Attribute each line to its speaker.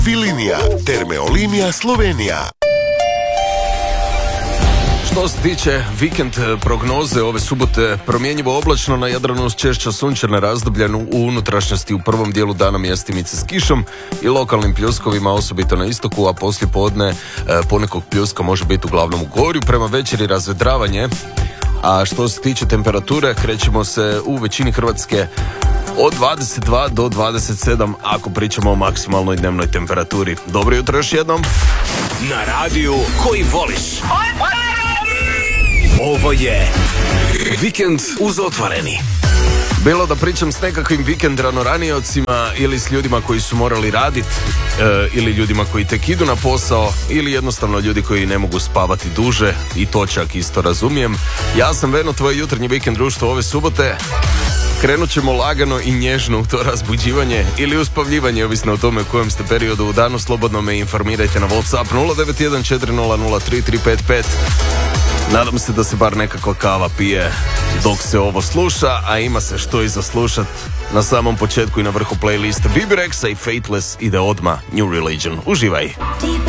Speaker 1: Vilinija, Termeolinija Slovenija.
Speaker 2: Što se tiče vikend prognoze ove subote, promjenjivo oblačno, na Jadranu češća sunčana razdoblja, u unutrašnjosti u prvom dijelu dana mjestimice s kišom i lokalnim pljuskovima, osobito na istoku, a poslije podne ponekog pljuska može biti uglavnom u Gorju. Prema večeri razvedravanje, a što se tiče temperature, krećemo se u većini Hrvatske od 22 do 27 ako pričamo o maksimalnoj dnevnoj temperaturi. Dobro jutro još jednom.
Speaker 3: Na radiju koji voliš. Ovo je Vikend uz otvoreni.
Speaker 2: Bilo da pričam s nekakvim vikend ranijocima ili s ljudima koji su morali raditi, ili ljudima koji tek idu na posao, ili jednostavno ljudi koji ne mogu spavati duže, i to čak isto razumijem. Ja sam Veno, tvoje jutarnji vikend društvo ove subote. Krenut ćemo lagano i nježno u to razbuđivanje ili uspavljivanje, ovisno o tome u kojem ste periodu u danu. Slobodno me informirajte na WhatsApp 09140033355. Nadam se da se bar nekakva kava pije dok se ovo sluša, a ima se što i za slušat. Na samom početku i na vrhu playlista Bibi Rexa i Fateless ide odmah New Religion. Uživaj!